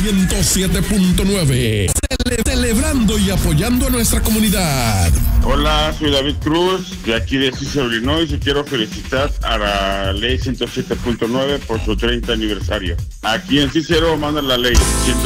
107.9. Celebrando y apoyando a nuestra comunidad. Hola, soy David Cruz, de aquí de Cicero, Illinois, y quiero felicitar a la ley 107.9 por su 30 aniversario. Aquí en Cicero mandan la ley 107.